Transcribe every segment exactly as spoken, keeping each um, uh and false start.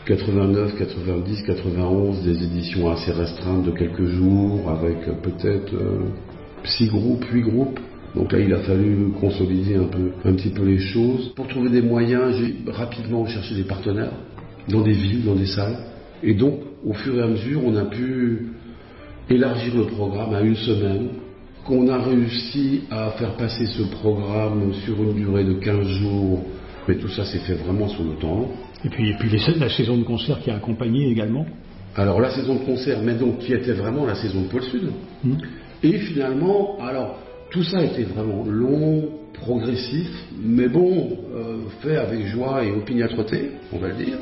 quatre-vingt-neuf, quatre-vingt-dix, quatre-vingt-onze, des éditions assez restreintes de quelques jours, avec peut-être euh, six groupes, huit groupes. Donc là, il a fallu consolider un peu, un petit peu les choses. Pour trouver des moyens, j'ai rapidement cherché des partenaires, dans des villes, dans des salles. Et donc, au fur et à mesure, on a pu élargir le programme à une semaine, qu'on a réussi à faire passer ce programme sur une durée de quinze jours. Mais tout ça s'est fait vraiment sur le temps. Et puis, et puis les, la saison de concert qui a accompagné également. Alors la saison de concert, mais donc qui était vraiment la saison de Pôle Sud. Mmh. Et finalement, alors tout ça était vraiment long, progressif, mais bon, euh, fait avec joie et opiniâtreté, on va le dire.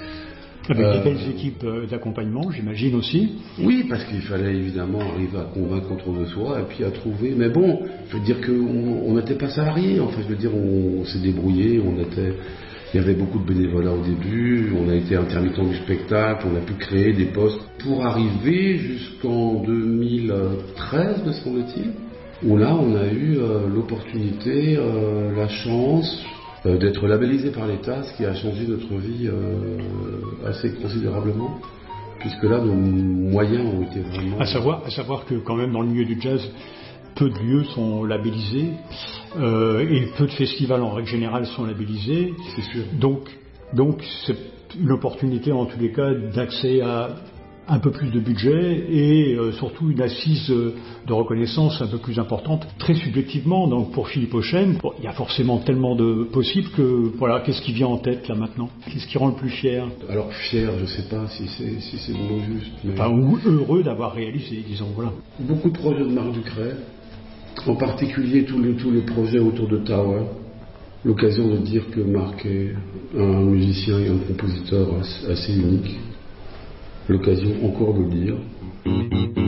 Avec euh, des belles équipes d'accompagnement, j'imagine aussi. Oui, parce qu'il fallait évidemment arriver à convaincre autour de soi et puis à trouver. Mais bon, je veux dire qu'on n'était pas salariés. Enfin, je veux dire, on, on s'est débrouillé. On était, il y avait beaucoup de bénévolat au début. On a été intermittent du spectacle. On a pu créer des postes pour arriver jusqu'en deux mille treize, me semble-t-il, où là, on a eu euh, l'opportunité, euh, la chance. Euh, d'être labellisé par l'État, ce qui a changé notre vie euh, assez considérablement, puisque là nos moyens ont été vraiment... À savoir, à savoir que quand même dans le milieu du jazz, peu de lieux sont labellisés, euh, et peu de festivals en règle générale sont labellisés. C'est sûr. Donc, donc c'est une opportunité en tous les cas d'accès à un peu plus de budget et euh, surtout une assise euh, de reconnaissance un peu plus importante. Très subjectivement, donc pour Philippe Auchesne, bon, il y a forcément tellement de possibles que voilà, qu'est-ce qui vient en tête là maintenant? Qu'est-ce qui rend le plus fier? Alors fier, je sais pas si c'est si c'est le mot juste. Mais... Enfin, ou heureux d'avoir réalisé, disons, voilà. Beaucoup de projets de Marc Ducret, en particulier tous les tous les projets autour de Tower. L'occasion de dire que Marc est un musicien et un compositeur assez unique. L'occasion encore de le dire.